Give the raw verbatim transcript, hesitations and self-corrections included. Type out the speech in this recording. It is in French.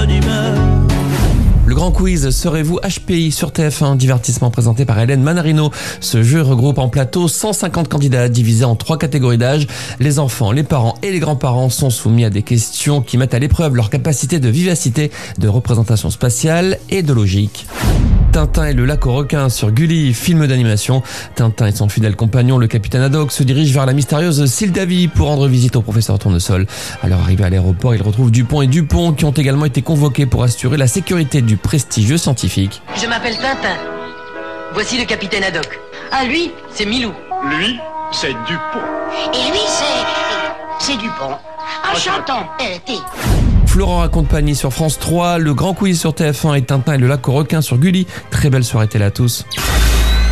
bonne humeur. Le grand quiz Serez-vous H P I sur T F un, divertissement présenté par Hélène Manarino. Ce jeu regroupe en plateau cent cinquante candidats divisés en trois catégories d'âge. Les enfants, les parents et les grands-parents sont soumis à des questions qui mettent à l'épreuve leur capacité de vivacité, de représentation spatiale et de logique. Tintin et le lac aux requins sur Gulli, film d'animation. Tintin et son fidèle compagnon, le capitaine Haddock, se dirigent vers la mystérieuse Sildavie pour rendre visite au professeur Tournesol. À leur arrivée à l'aéroport, ils retrouvent Dupont et Dupont qui ont également été convoqués pour assurer la sécurité du prestigieux scientifique. Je m'appelle Tintin. Voici le capitaine Haddock. Ah, lui, c'est Milou. Lui, c'est Dupont. Et lui, c'est... c'est Dupont. Enchantant. Euh, t'es... Florent raconte Pagny sur France trois, le grand quiz sur T F un et Tintin et le lac aux requins sur Gulli. Très belle soirée télé à tous.